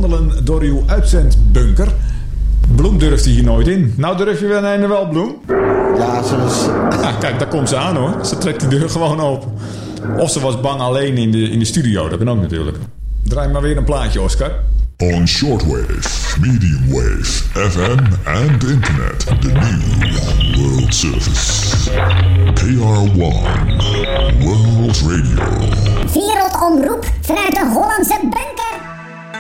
wandelen door uw uitzendbunker. Bloem durfde hier nooit in. Nou durf je wel, Bloem? Ja, zoals... Ja, kijk, daar komt ze aan hoor. Ze trekt die deur gewoon open. Of ze was bang alleen in de studio. Dat kan ook natuurlijk. Draai maar weer een plaatje, Oscar. On shortwave, medium wave, FM and internet. The new world service. KR1 World Radio. Wereldomroep vanuit de Hollandse bunker.